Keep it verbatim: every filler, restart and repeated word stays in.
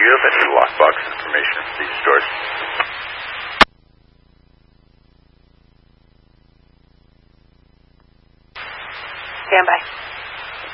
you have any lockbox information for these stores? Stand by.